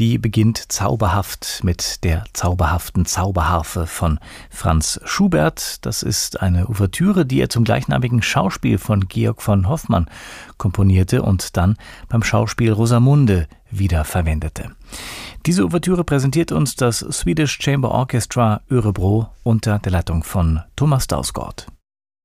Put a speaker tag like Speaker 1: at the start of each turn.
Speaker 1: Die beginnt zauberhaft mit der zauberhaften Zauberharfe von Franz Schubert. Das ist eine Ouvertüre, die er zum gleichnamigen Schauspiel von Georg von Hoffmann komponierte und dann beim Schauspiel Rosamunde wiederverwendete. Diese Ouvertüre präsentiert uns das Swedish Chamber Orchestra Örebro unter der Leitung von Thomas Dausgaard.